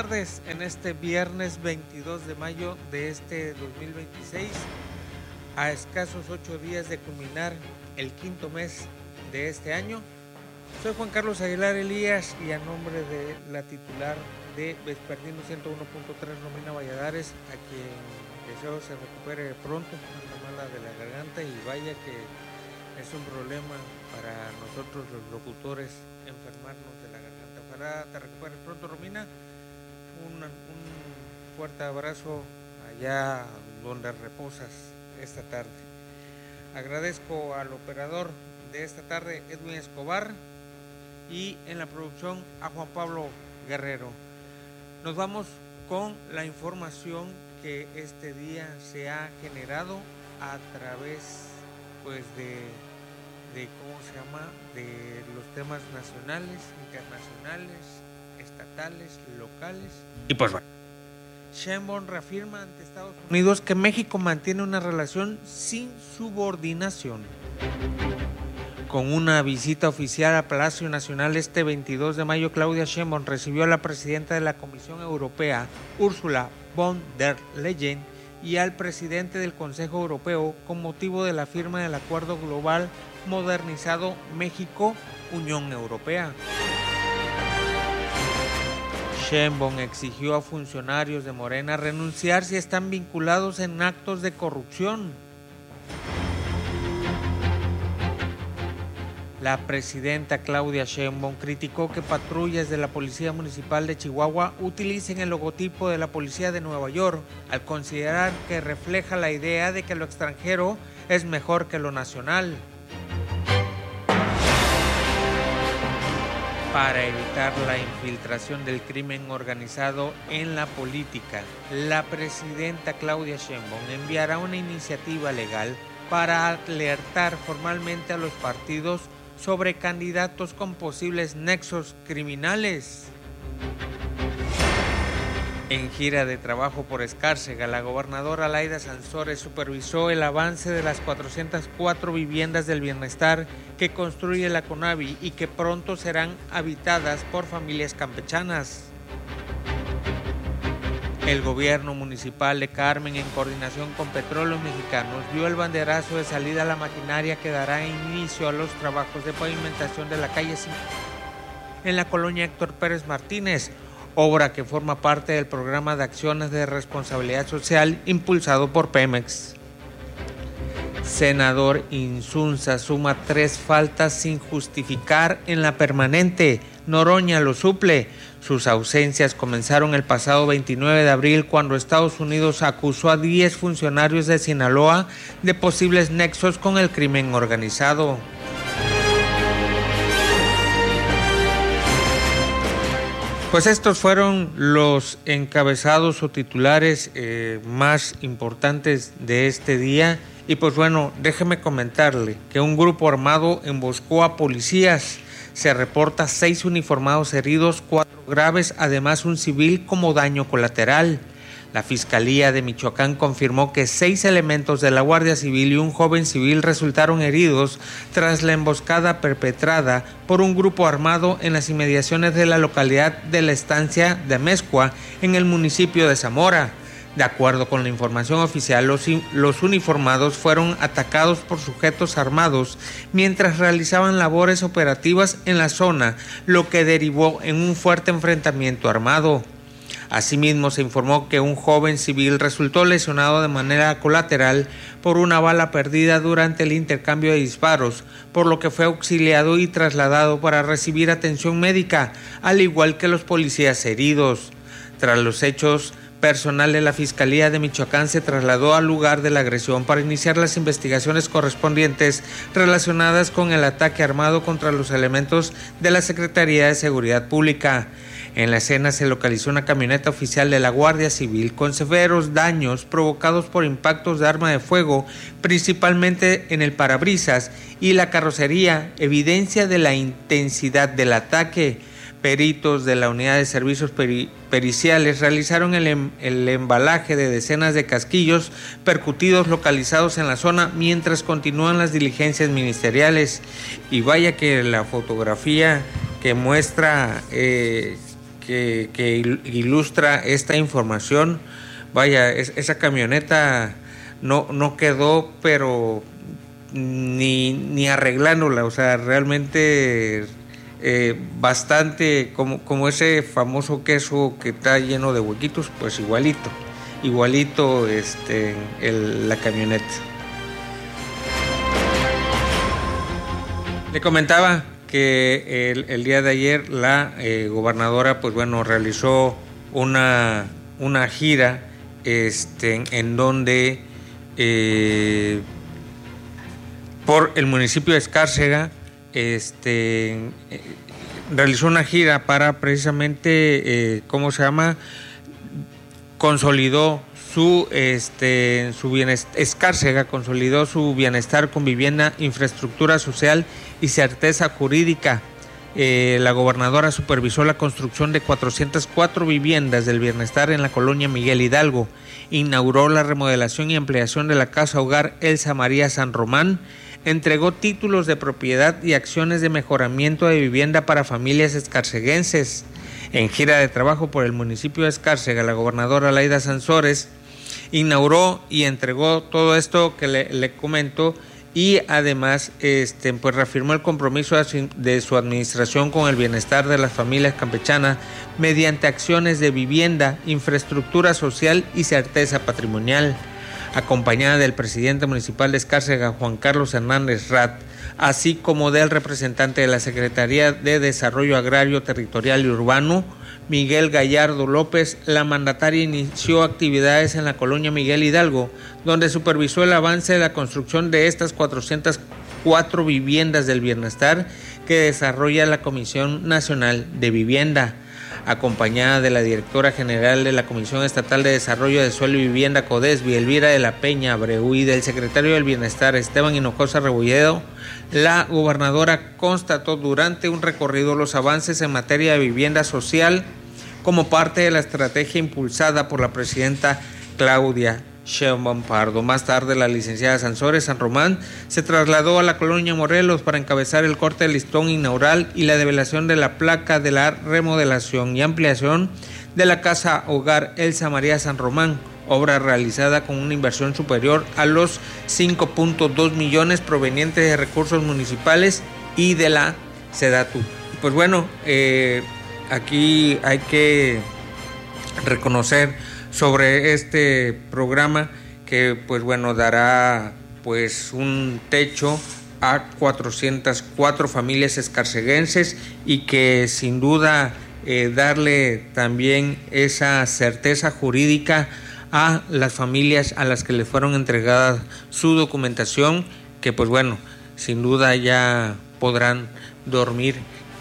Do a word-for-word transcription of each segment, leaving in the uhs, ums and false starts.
tardes en este viernes veintidós de mayo de este dos mil veintiséis, a escasos ocho días de culminar el quinto mes de este año. Soy Juan Carlos Aguilar Elías y a nombre de la titular de Vespertino ciento uno punto tres, Romina Valladares, a quien deseo se recupere pronto, anda mala de la garganta y vaya que es un problema para nosotros los locutores enfermarnos de la garganta. Ojalá te recuperes pronto, Romina. Un, un fuerte abrazo allá donde reposas esta tarde. Agradezco al operador de esta tarde, Edwin Escobar, y en la producción a Juan Pablo Guerrero. Nos vamos con la información que este día se ha generado a través pues de, de ¿cómo se llama? de los temas nacionales, internacionales, estatales, locales. Y pues bueno, Sheinbaum reafirma ante Estados Unidos que México mantiene una relación sin subordinación. Con una visita oficial a Palacio Nacional este veintidós de mayo, Claudia Sheinbaum recibió a la presidenta de la Comisión Europea, Ursula von der Leyen, y al presidente del Consejo Europeo con motivo de la firma del Acuerdo Global Modernizado México-Unión Europea. Sheinbaum exigió a funcionarios de Morena renunciar si están vinculados en actos de corrupción. La presidenta Claudia Sheinbaum criticó que patrullas de la Policía Municipal de Chihuahua utilicen el logotipo de la Policía de Nueva York al considerar que refleja la idea de que lo extranjero es mejor que lo nacional. Para evitar la infiltración del crimen organizado en la política, la presidenta Claudia Sheinbaum enviará una iniciativa legal para alertar formalmente a los partidos sobre candidatos con posibles nexos criminales. En gira de trabajo por Escárcega, la gobernadora Laida Sansores supervisó el avance de las cuatrocientas cuatro viviendas del bienestar que construye la CONAVI y que pronto serán habitadas por familias campechanas. El gobierno municipal de Carmen, en coordinación con Petróleos Mexicanos, dio el banderazo de salida a la maquinaria que dará inicio a los trabajos de pavimentación de la calle cinco en la colonia Héctor Pérez Martínez, obra que forma parte del programa de acciones de responsabilidad social impulsado por Pemex. Senador Insunza suma tres faltas sin justificar en la permanente. Noroña lo suple. Sus ausencias comenzaron el pasado veintinueve de abril, cuando Estados Unidos acusó a diez funcionarios de Sinaloa de posibles nexos con el crimen organizado. Pues estos fueron los encabezados o titulares eh, más importantes de este día. Y pues bueno, déjeme comentarle que un grupo armado emboscó a policías. Se reporta seis uniformados heridos, cuatro graves, además un civil como daño colateral. La Fiscalía de Michoacán confirmó que seis elementos de la Guardia Civil y un joven civil resultaron heridos tras la emboscada perpetrada por un grupo armado en las inmediaciones de la localidad de la Estancia de Amezcua, en el municipio de Zamora. De acuerdo con la información oficial, los, los uniformados fueron atacados por sujetos armados mientras realizaban labores operativas en la zona, lo que derivó en un fuerte enfrentamiento armado. Asimismo, se informó que un joven civil resultó lesionado de manera colateral por una bala perdida durante el intercambio de disparos, por lo que fue auxiliado y trasladado para recibir atención médica, al igual que los policías heridos. Tras los hechos, personal de la Fiscalía de Michoacán se trasladó al lugar de la agresión para iniciar las investigaciones correspondientes relacionadas con el ataque armado contra los elementos de la Secretaría de Seguridad Pública. En la escena se localizó una camioneta oficial de la Guardia Civil con severos daños provocados por impactos de arma de fuego, principalmente en el parabrisas y la carrocería, evidencia de la intensidad del ataque. Peritos de la Unidad de Servicios Peri- Periciales realizaron el, em- el embalaje de decenas de casquillos percutidos localizados en la zona mientras continúan las diligencias ministeriales. Y vaya que la fotografía que muestra eh, que, que ilustra esta información. Vaya, es, esa camioneta no, no quedó, pero ni, ni arreglándola, o sea, realmente eh, bastante como, como ese famoso queso que está lleno de huequitos, pues igualito, igualito este, el, la camioneta. Le comentaba que el, el día de ayer la eh, gobernadora, pues bueno, realizó una, una gira este, en donde eh, por el municipio de Escárcega este, eh, realizó una gira para precisamente, eh, ¿cómo se llama? Consolidó su, este, su bienestar, Escárcega consolidó su bienestar con vivienda, infraestructura social y certeza jurídica. Eh, la gobernadora supervisó la construcción de cuatrocientas cuatro viviendas del bienestar en la colonia Miguel Hidalgo. Inauguró la remodelación y ampliación de la casa hogar Elsa María San Román. Entregó títulos de propiedad y acciones de mejoramiento de vivienda para familias escarceguenses. En gira de trabajo por el municipio de Escárcega, la gobernadora Laida Sansores inauguró y entregó todo esto que le, le comento, y además este, pues reafirmó el compromiso de su administración con el bienestar de las familias campechanas mediante acciones de vivienda, infraestructura social y certeza patrimonial. Acompañada del presidente municipal de Escárcega, Juan Carlos Hernández Rat, así como del representante de la Secretaría de Desarrollo Agrario, Territorial y Urbano, Miguel Gallardo López, la mandataria inició actividades en la colonia Miguel Hidalgo, donde supervisó el avance de la construcción de estas cuatrocientas cuatro viviendas del bienestar que desarrolla la Comisión Nacional de Vivienda. Acompañada de la directora general de la Comisión Estatal de Desarrollo de Suelo y Vivienda, CODESBI, Elvira de la Peña Abreu, y del secretario del Bienestar, Esteban Hinojosa Rebolledo, la gobernadora constató durante un recorrido los avances en materia de vivienda social como parte de la estrategia impulsada por la presidenta Claudia Sheinbaum Pardo. Más tarde, la licenciada Sansores San Román se trasladó a la colonia Morelos para encabezar el corte del listón inaugural y la develación de la placa de la remodelación y ampliación de la casa hogar Elsa María San Román, obra realizada con una inversión superior a los cinco punto dos millones provenientes de recursos municipales y de la SEDATU. Pues bueno, eh, aquí hay que reconocer sobre este programa que pues bueno dará pues un techo a cuatrocientas cuatro familias escarceguenses y que sin duda eh, darle también esa certeza jurídica a las familias a las que le fueron entregadas su documentación, que pues bueno, sin duda ya podrán dormir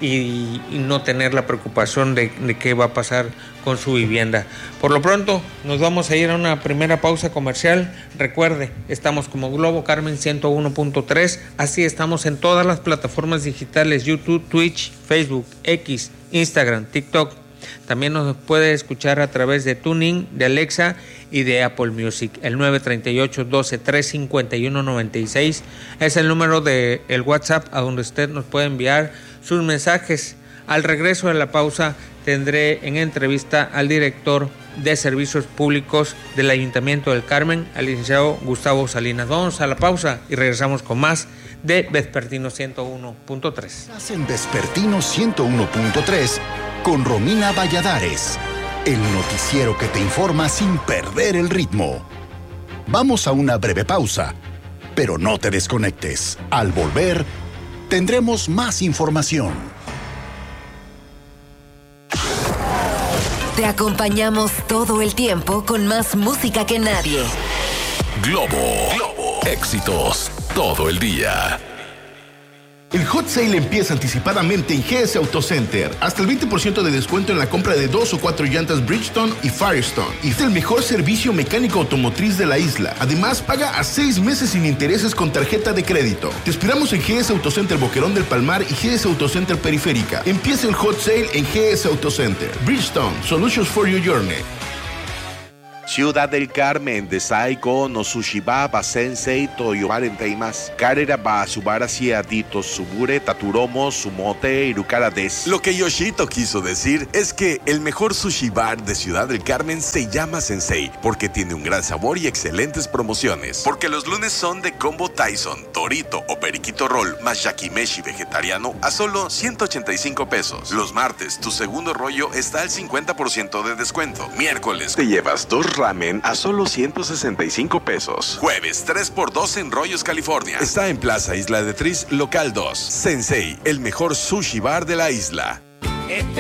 y, y no tener la preocupación de, de qué va a pasar con su vivienda. Por lo pronto, nos vamos a ir a una primera pausa comercial. Recuerde, estamos como Globo Carmen ciento uno punto tres, así estamos en todas las plataformas digitales: YouTube, Twitch, Facebook, X, Instagram, TikTok. También nos puede escuchar a través de TuneIn, de Alexa y de Apple Music. El nueve tres ocho, doce, tres cincuenta y uno noventa y seis es el número de el WhatsApp a donde usted nos puede enviar sus mensajes. Al regreso de la pausa tendré en entrevista al director de Servicios Públicos del Ayuntamiento del Carmen, al licenciado Gustavo Salinas. Vamos a la pausa y regresamos con más de Vespertino ciento uno punto tres. Estás en Vespertino ciento uno punto tres con Romina Valladares, el noticiero que te informa sin perder el ritmo. Vamos a una breve pausa, pero no te desconectes. Al volver, tendremos más información. Te acompañamos todo el tiempo con más música que nadie. Globo, Globo, éxitos todo el día. El Hot Sale empieza anticipadamente en G S Auto Center. Hasta el veinte por ciento de descuento en la compra de dos o cuatro llantas Bridgestone y Firestone. Y es el mejor servicio mecánico automotriz de la isla. Además, paga a seis meses sin intereses con tarjeta de crédito. Te esperamos en G S Auto Center Boquerón del Palmar y G S Auto Center Periférica. Empieza el Hot Sale en G S Auto Center. Bridgestone, Solutions for Your Journey. Ciudad del Carmen, Desaiko no Sushiba ba Sensei to yobarenteimasu. Karera ba subara siadito subure taturomo sumote irukara des. Lo que Yoshito quiso decir es que el mejor sushi bar de Ciudad del Carmen se llama Sensei, porque tiene un gran sabor y excelentes promociones. Porque los lunes son de combo Tyson, Torito o Periquito Roll más yakimeshi vegetariano a solo ciento ochenta y cinco pesos. Los martes, tu segundo rollo está al cincuenta por ciento de descuento. Miércoles, te llevas dos ramen a solo ciento sesenta y cinco pesos. Jueves, tres por dos en Rollos, California. Está en Plaza Isla de Tris, local dos. Sensei, el mejor sushi bar de la isla.